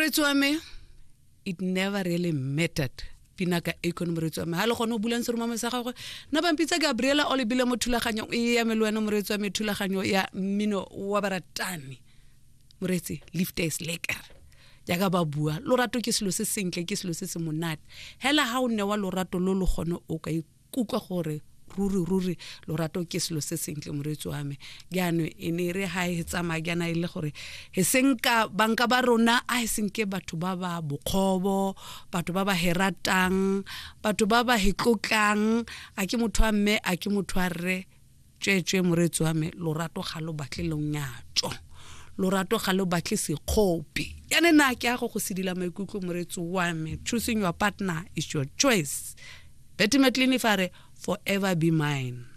moretsi wa me, it never really mattered pinaka icon moretsi wa me ha le gone o bulang seromamo sa gagwe na bampitsa Gabriela o lebile mo thulaganyo e ya melwana moretsi wa me thulaganyo ya mmino wa baratani moretsi lift is lekker jaga ba bua lorato ke selo se sentle ke selo se se monate hela ha o ne wa lorato lo lo gone o ka ikutlwa gore ruri lorato ke selo se sentle moretsi wa me gano ene re ha e tsama gana ile gore he senka banka ba rona a senke batho ba ba bokgobo batho ba ba heratang batho ba ba hetlokang a ke motho a mme a ke motho a re tswetswe moretsi wa me lorato ga lo batle lo nyatso lorato ga lo batle se khopi yana na ke a go sedila maikutlo moretsi wa me choosing your partner is your choice Betty McLean fare forever be mine